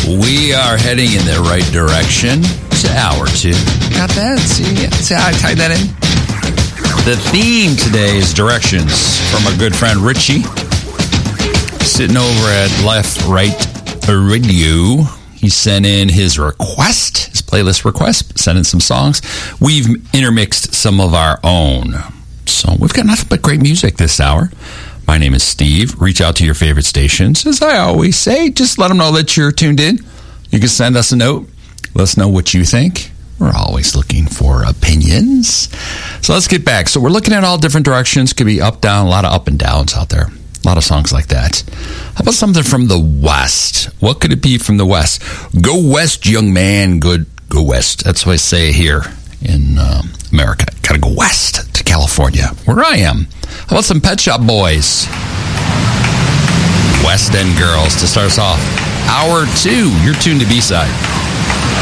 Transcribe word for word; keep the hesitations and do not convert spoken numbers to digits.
We are heading in the right direction to hour two. Got that? See, see how I tied that in? The theme today is directions from our good friend Richie. Sitting over at Left Right Radio. He sent in his request, his playlist request, sent in some songs. We've intermixed some of our own. So we've got nothing but great music this hour. My name is Steve. Reach out to your favorite stations. As I always say, just let them know that you're tuned in. You can send us a note. Let us know what you think. We're always looking for opinions. So let's get back. So we're looking at all different directions. Could be up, down, a lot of up and downs out there. A lot of songs like that. How about something from the West? What could it be from the West? Go West, young man. Good, go West. That's what I say here in um, America. Gotta go west to California, where I am. How about some Pet Shop Boys? West End Girls to start us off. Hour two. You're tuned to B-Side.